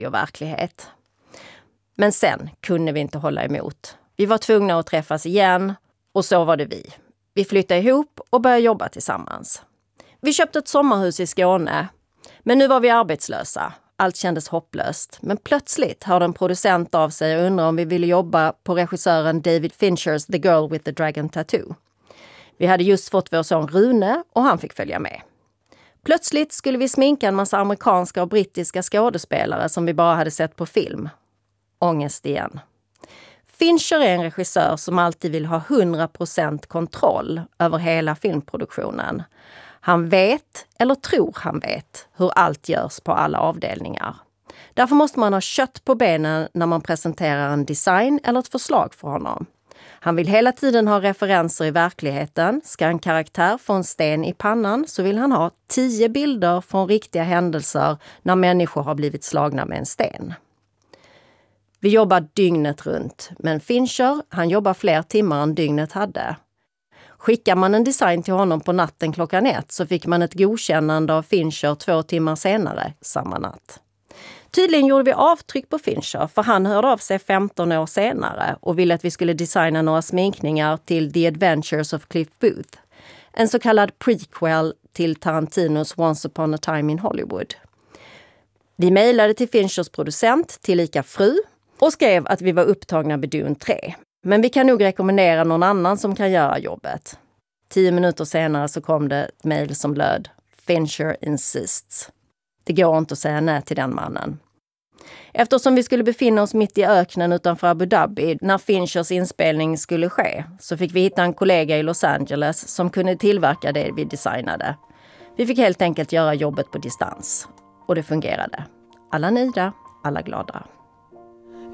och verklighet. Men sen kunde vi inte hålla emot. Vi var tvungna att träffas igen och så var det vi. Vi flyttade ihop och började jobba tillsammans. Vi köpte ett sommarhus i Skåne, men nu var vi arbetslösa. Allt kändes hopplöst. Men plötsligt hörde en producent av sig och undrade om vi ville jobba på regissören David Finchers The Girl with the Dragon Tattoo. Vi hade just fått vår son Rune och han fick följa med. Plötsligt skulle vi sminka en massa amerikanska och brittiska skådespelare som vi bara hade sett på film. Ångest igen. Fincher är en regissör som alltid vill ha 100% kontroll över hela filmproduktionen. Han vet, eller tror han vet, hur allt görs på alla avdelningar. Därför måste man ha kött på benen när man presenterar en design eller ett förslag för honom. Han vill hela tiden ha referenser i verkligheten. Ska en karaktär få en sten i pannan så vill han ha 10 bilder från riktiga händelser när människor har blivit slagna med en sten. Vi jobbar dygnet runt, men Fincher, han jobbar fler timmar än dygnet hade. Skickar man en design till honom på natten 1:00 så fick man ett godkännande av Fincher 2 timmar senare, samma natt. Tydligen gjorde vi avtryck på Fincher för han hörde av sig 15 år senare och ville att vi skulle designa några sminkningar till The Adventures of Cliff Booth. En så kallad prequel till Tarantinos Once upon a time in Hollywood. Vi mejlade till Finchers producent, tillika fru, och skrev att vi var upptagna med Dune 3. Men vi kan nog rekommendera någon annan som kan göra jobbet. 10 minuter senare så kom det ett mejl som löd: Fincher insists. Det går inte att säga nej till den mannen. Eftersom vi skulle befinna oss mitt i öknen utanför Abu Dhabi när Finchers inspelning skulle ske så fick vi hitta en kollega i Los Angeles som kunde tillverka det vi designade. Vi fick helt enkelt göra jobbet på distans. Och det fungerade. Alla nöjda, alla glada.